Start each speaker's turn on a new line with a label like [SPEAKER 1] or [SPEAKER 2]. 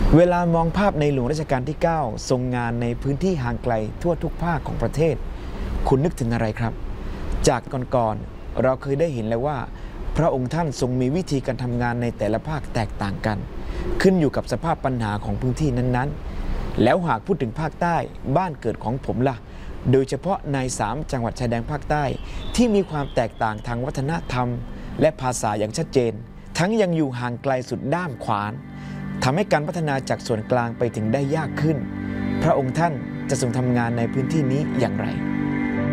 [SPEAKER 1] เวลามองภาพในหลวงรัชกาลที่ 9 ทรงงานในพื้นที่ห่างไกลทั่วทุกภาคของประเทศคุณนึกถึงอะไรครับจากก่อนๆเราเคยได้เห็นแล้วว่าพระองค์ท่านทรงมีวิธีการทำงานในแต่ละภาคแตกต่างกันขึ้นอยู่กับสภาพปัญหาของพื้นที่นั้นๆแล้วหากพูดถึงภาคใต้บ้านเกิดของผมล่ะโดยเฉพาะใน3จังหวัดชายแดนภาคใต้ที่มีความแตกต่างทางวัฒนธรรมและภาษาอย่างชัดเจนทั้งยังอยู่ห่างไกลสุดด้ามขวานทำให้การพัฒนาจากส่วนกลางไปถึงได้ยากขึ้นพระองค์ท่านจะทรงทำงานในพื้นที่นี้อย่างไร